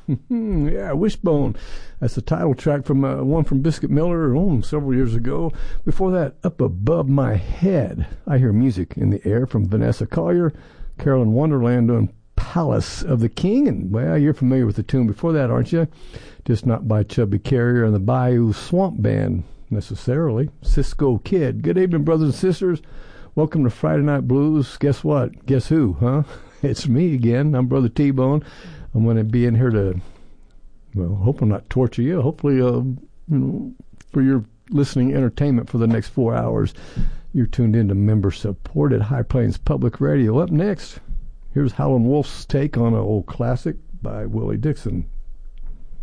Yeah, Wishbone. That's the title track from one from Biscuit Miller several years ago. Before that, Up Above My Head. I Hear Music in the Air from Vanessa Collier, Carolyn Wonderland doing Palace of the King. And, well, you're familiar with the tune before that, aren't you? Just not by Chubby Carrier and the Bayou Swamp Band, necessarily. Cisco Kid. Good evening, brothers and sisters. Welcome to Friday Night Blues. Guess what? Guess who, huh? It's me again. I'm Brother T-Bone. I'm going to be in here to, well, hopefully not torture you. Hopefully, for your listening entertainment for the next 4 hours. You're tuned in to member-supported High Plains Public Radio. Up next, here's Howlin' Wolf's take on an old classic by Willie Dixon.